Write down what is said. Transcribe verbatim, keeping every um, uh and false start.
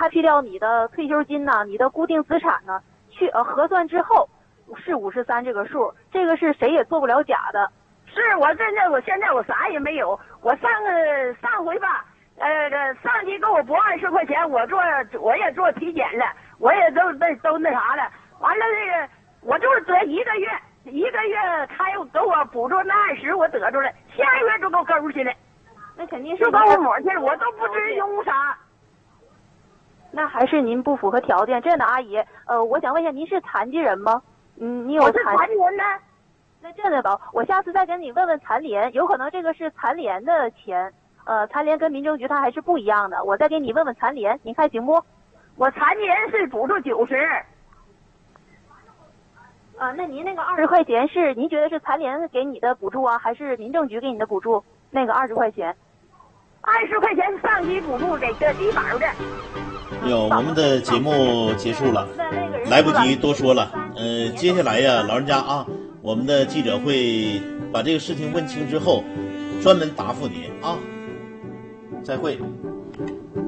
划去掉你的退休金呐、你的固定资产呢，去呃核算之后是五十三这个数，这个是谁也做不了假的。 是我现在我现在我啥也没有，我上个上回吧，呃，上级给我拨二十块钱，我做我也做体检了，我也都那都那啥了，完了这个我就是得一个月一个月，他又给我补助那二十，我得着了，下个月就给我勾去了， 那肯定是就给我抹去了，我都不知用啥。 那还是您不符合条件。这样的阿姨，呃，我想问一下，您是残疾人吗？嗯，你有我是残残疾人呢。 那这样的吧，我下次再跟你问问残联，有可能这个是残联的钱，呃，残联跟民政局它还是不一样的，我再给你问问残联，您看行不？ 我残疾人是补助九十。 啊，那您那个二十块钱是您觉得是残联给你的补助啊，还是民政局给你的补助？那个二十块钱， 二十块钱是上级补助给的低保的。 有，我们的节目结束了，来不及多说了。呃，接下来呀，老人家啊，我们的记者会把这个事情问清之后，专门答复您啊。再会。